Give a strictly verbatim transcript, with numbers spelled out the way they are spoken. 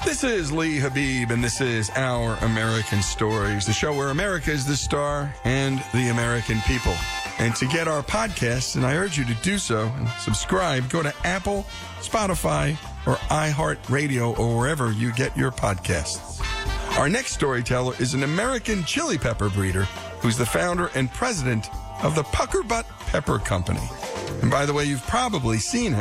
This is Lee Habib, and this is Our American Stories, the show where America is the star and the American people. And to get our podcasts, and I urge you to do so and subscribe, go to Apple, Spotify, or iHeartRadio, or wherever you get your podcasts. Our next storyteller is an American chili pepper breeder who's the founder and president of the Puckerbutt Pepper Company. And by the way, you've probably seen